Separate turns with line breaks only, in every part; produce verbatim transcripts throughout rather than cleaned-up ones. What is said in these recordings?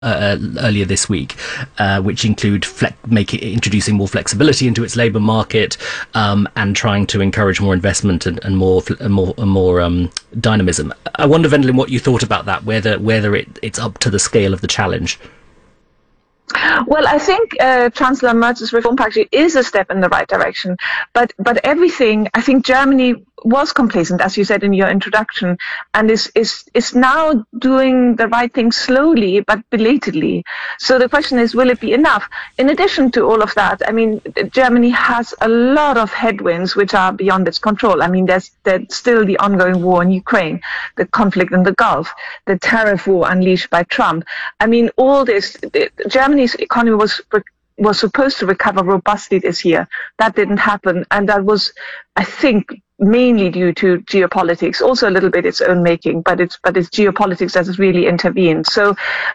Uh, earlier this week, uh, which include fle- make it, introducing more flexibility into its labour market, um, and trying to encourage more investment and, and more and more and more um, dynamism. I wonder, Wendelin, what you thought about that. Whether whether it, it's up to the scale of the challenge.
Well, I think uh, Chancellor Merz's reform package is a step in the right direction, but but everything, I think Germany was complacent, as you said in your introduction, and is is is now doing the right thing slowly but belatedly. So the question is, will it be enough? In addition to all of that, I mean, Germany has a lot of headwinds which are beyond its control. I mean, there's, there's still the ongoing war in Ukraine, the conflict in the Gulf, the tariff war unleashed by Trump. I mean, all this, Germany's economy was was supposed to recover robustly this year. That didn't happen, and that was, I think, mainly due to geopolitics, also a little bit its own making, but it's but it's geopolitics that has really intervened. So,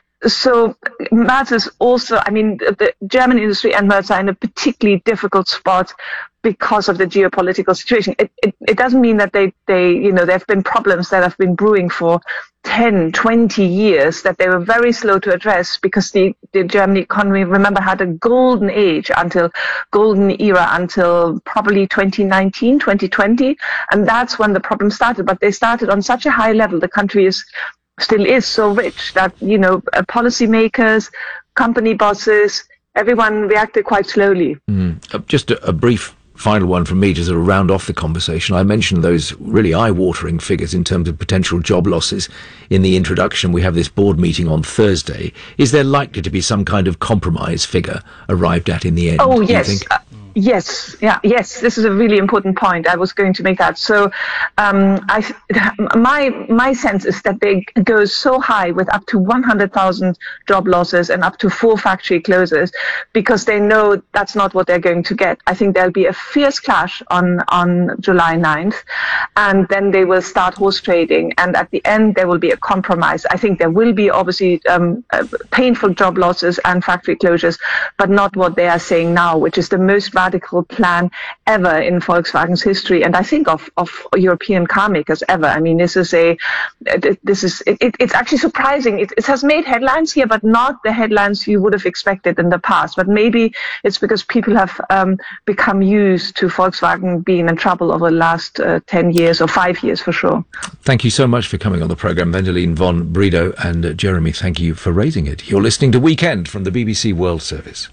so Merz is also, I mean, the German industry and Merz are in a particularly difficult spot because of the geopolitical situation. It, it, it doesn't mean that they, they, you know, there have been problems that have been brewing for ten, twenty years that they were very slow to address because the, the German economy, remember, had a golden age until, golden era until probably twenty nineteen, twenty twenty. And that's when the problem started. But they started on such a high level. The country is still is so rich that, you know, policymakers, company bosses, everyone reacted quite slowly.
Mm. Uh, just a, a brief final one from me to sort of round off the conversation. I mentioned those really eye-watering figures in terms of potential job losses in the introduction. We have this board meeting on Thursday. Is there likely to be some kind of compromise figure arrived at in the end?
Oh,
do
yes.
you think?
Uh, Yes, yeah, yes. This is a really important point. I was going to make that. So, um, I, my my sense is that they go so high with up to one hundred thousand job losses and up to four factory closures because they know that's not what they're going to get. I think there'll be a fierce clash on on July ninth, and then they will start horse trading. And at the end, there will be a compromise. I think there will be obviously um, uh, painful job losses and factory closures, but not what they are saying now, which is the most radical plan ever in Volkswagen's history, and I think of, of European car makers ever. I mean, this is a, this is, it, it, it's actually surprising. It, it has made headlines here, but not the headlines you would have expected in the past. But maybe it's because people have um, become used to Volkswagen being in trouble over the last uh, ten years or five years for sure.
Thank you so much for coming on the programme, Wendelin von Bredow, and uh, Jeremy, thank you for raising it. You're listening to Weekend from the B B C World Service.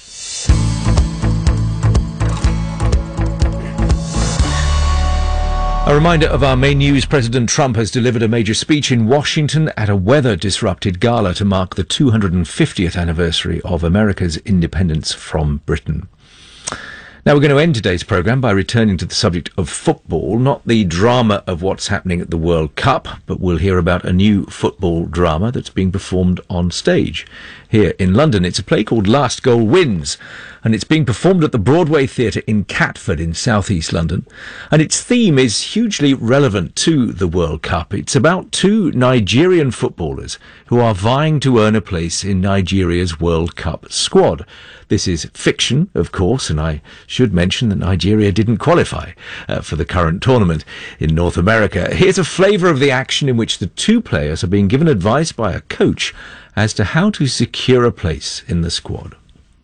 A reminder of our main news. President Trump has delivered a major speech in Washington at a weather-disrupted gala to mark the two hundred fiftieth anniversary of America's independence from Britain. Now, we're going to end today's programme by returning to the subject of football, not the drama of what's happening at the World Cup, but we'll hear about a new football drama that's being performed on stage here in London. It's a play called Last Goal Wins, and it's being performed at the Broadway Theatre in Catford in southeast London. And its theme is hugely relevant to the World Cup. It's about two Nigerian footballers who are vying to earn a place in Nigeria's World Cup squad. This is fiction, of course, and I should mention that Nigeria didn't qualify uh, for the current tournament in North America. Here's a flavour of the action in which the two players are being given advice by a coach as to how to secure a place in the squad.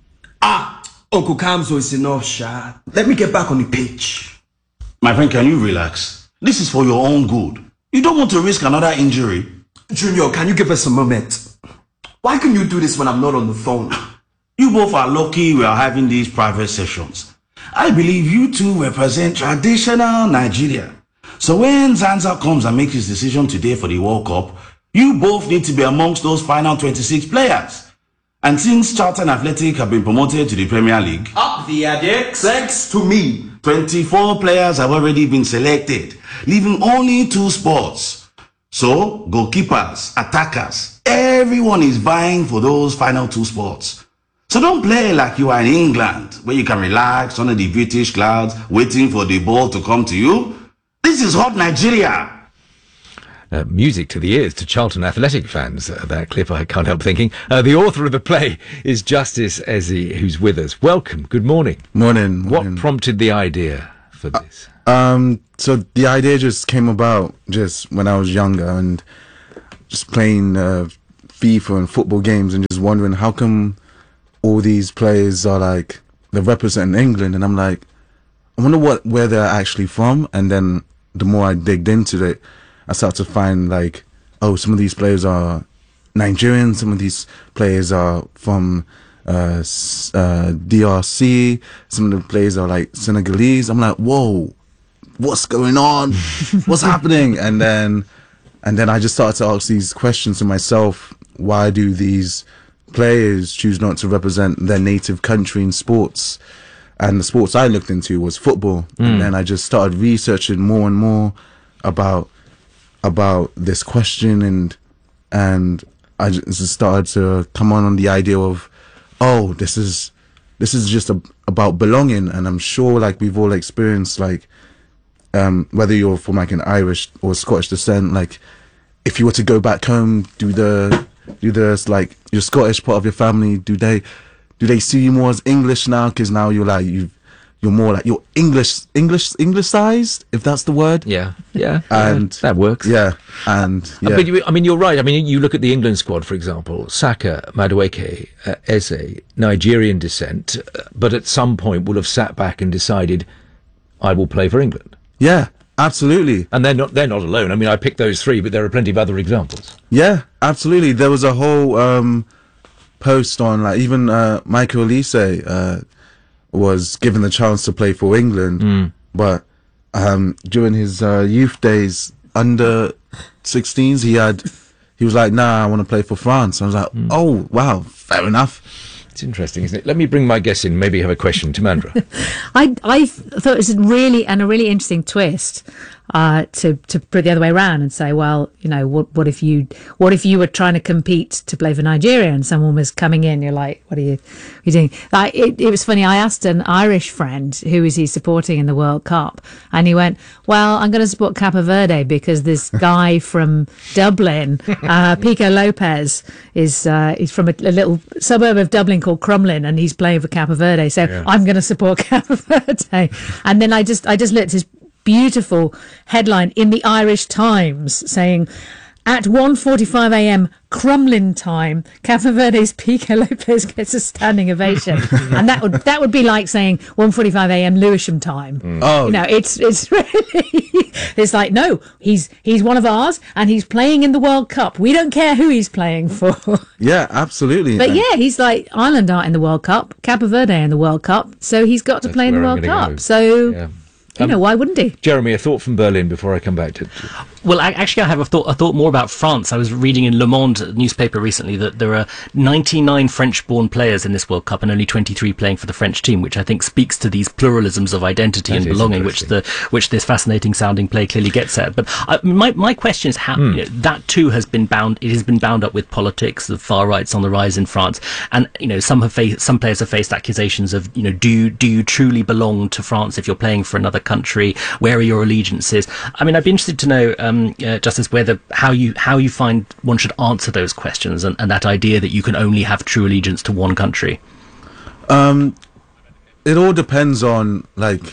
Ah, Uncle Kamzo is enough, Sha. Let me get back on the pitch.
My friend, can you relax? This is for your own good. You don't want to risk another injury.
Junior, can you give us a moment? Why can you do this when I'm not on the phone?
You both are lucky we are having these private sessions. I believe you two represent traditional Nigeria. So when Zanza comes and makes his decision today for the World Cup, you both need to be amongst those final twenty-six players. And since Charlton Athletic have been promoted to the Premier League,
up the Ajax, thanks to me,
twenty-four players have already been selected, leaving only two spots. So goalkeepers, attackers, everyone is vying for those final two spots. So don't play like you are in England, where you can relax under the British clouds, waiting for the ball to come to you. This is hot Nigeria.
Uh, music to the ears to Charlton Athletic fans, uh, that clip, I can't help thinking. Uh, the author of the play is Justice Eze, who's with us. Welcome. Good morning.
Morning. morning.
What prompted the idea for this?
Uh, um, so the idea just came about just when I was younger and just playing uh, FIFA and football games and just wondering how come all these players are like they're representing England, and I'm like, I wonder what where they're actually from. And then the more I digged into it, I started to find like, oh, some of these players are Nigerian, some of these players are from uh, uh, D R C, some of the players are like Senegalese. I'm like, whoa, what's going on? What's happening? And then, and then I just started to ask these questions to myself. Why do these players choose not to represent their native country in sports? And the sports I looked into was football. Mm. And then I just started researching more and more about about this question, and and I just started to come on on the idea of, oh, this is this is just a, about belonging. And I'm sure like we've all experienced, like um, whether you're from like an Irish or Scottish descent, like if you were to go back home, do the do the like your Scottish part of your family, do they do they see you more as English now? Because now you're like you you're more like you're English English Englishized, if that's the word.
Yeah, yeah,
and
yeah, that works.
Yeah, and yeah.
Uh, but you, I mean, you're right. I mean, you look at the England squad, for example. Saka, Madueke, uh, Eze, Nigerian descent, uh, but at some point will have sat back and decided, I will play for England.
Yeah, absolutely.
And they're not they're not alone. I mean, I picked those three, but there are plenty of other examples.
Yeah, absolutely. There was a whole um, post on like even uh, Michael Olise uh, was given the chance to play for England, mm. but um, during his uh, youth days, under sixteens, he had he was like, "Nah, I want to play for France." I was like, mm. "Oh, wow, fair enough."
It's interesting, isn't it? Let me bring my guests in. Maybe have a question to Mandra.
I I thought it was really and a really interesting twist uh, to to put it the other way around and say, well, you know, what what if you what if you were trying to compete to play for Nigeria and someone was coming in? You're like, what are you, what are you doing? Like, it, it was funny. I asked an Irish friend who is he supporting in the World Cup, and he went, well, I'm going to support Cape Verde because this guy from Dublin, uh, Pico Lopez, is uh, he's from a, a little suburb of Dublin called Crumlin, and he's playing for Cape Verde, so yeah. I'm going to support Cape Verde. And then I just I just looked at his beautiful headline in the Irish Times saying, at one forty-five a.m. Crumlin time, Cape Verde's Pico Lopez gets a standing ovation. And that would that would be like saying one forty-five a.m. Lewisham time. Mm. Oh, you know, it's it's really it's like, no, he's he's one of ours and he's playing in the World Cup. We don't care who he's playing for.
Yeah, absolutely.
But yeah, he's like, Ireland aren't in the World Cup, Cape Verde in the World Cup, so he's got to
That's
play in the World Cup. Go. So yeah. You um, know, why wouldn't he?
Jeremy, a thought from Berlin before I come back to...
Well, I, actually, I have a thought, a thought more about France. I was reading in Le Monde newspaper recently that there are ninety-nine French-born players in this World Cup and only twenty-three playing for the French team, which I think speaks to these pluralisms of identity that and belonging, which the which this fascinating-sounding play clearly gets at. But I, my my question is how mm. you know, that too has been bound. It has been bound up with politics. The far right's on the rise in France, and you know some have faced, some players have faced accusations of you know do you, do you truly belong to France if you're playing for another country? Where are your allegiances? I mean, I'd be interested to know, um, uh, Justice, whether how you how you find one should answer those questions and, and that idea that you can only have true allegiance to one country.
Um, it all depends on like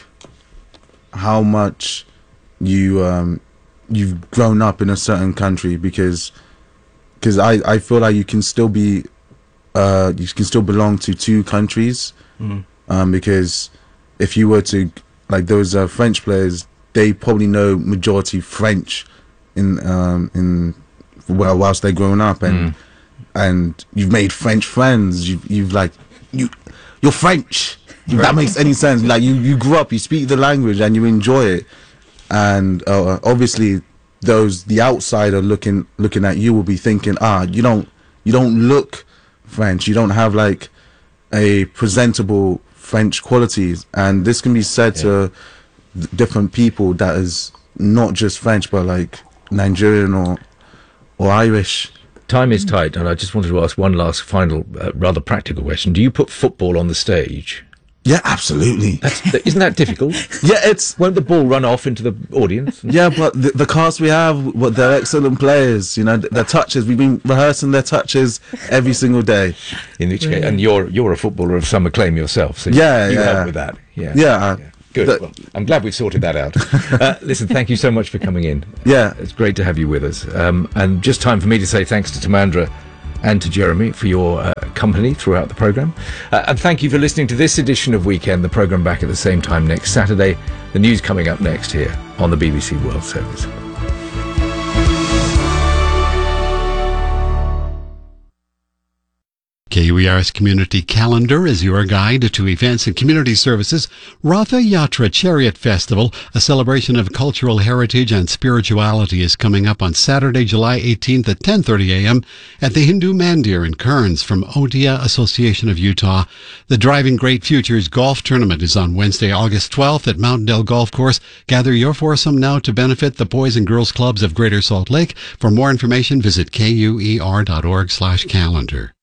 how much you um, you've grown up in a certain country, because because I, I feel like you can still be uh, you can still belong to two countries, mm. um, because if you were to like those uh, French players, they probably know majority French in um, in well whilst they're growing up, and mm. and you've made French friends. You've you've like you you're French. If that makes any sense. Like you you grew up, you speak the language, and you enjoy it. And uh, obviously, those the outsider looking looking at you will be thinking, ah, you don't you don't look French. You don't have like a presentable French qualities, and this can be said yeah. to different people that is not just French but like Nigerian or or Irish.
Time is tight, and I just wanted to ask one last final uh, rather practical question. Do you put football on the stage?
Yeah, absolutely.
That's, isn't that difficult?
Yeah, it's...
Won't the ball run off into the audience?
Yeah, but the, the cast we have, well, they're excellent players. You know, their touches, we've been rehearsing their touches every single day.
In which case, and you're you're a footballer of some acclaim yourself, so
yeah,
you
yeah.
help with that. Yeah,
yeah.
yeah. Good. The, well, I'm glad we've sorted that out. Uh, listen, thank you so much for coming in.
Yeah.
It's great to have you with us. Um, and just time for me to say thanks to Tamandra and to Jeremy for your uh, company throughout the programme. Uh, and thank you for listening to this edition of Weekend, the programme back at the same time next Saturday. The news coming up next here on the B B C World Service.
K U E R's Community Calendar is your guide to events and community services. Ratha Yatra Chariot Festival, a celebration of cultural heritage and spirituality, is coming up on Saturday, July eighteenth at ten thirty a.m. at the Hindu Mandir in Kearns from Odia Association of Utah. The Driving Great Futures Golf Tournament is on Wednesday, August twelfth at Mountain Dell Golf Course. Gather your foursome now to benefit the Boys and Girls Clubs of Greater Salt Lake. For more information, visit K U E R dot org slash calendar.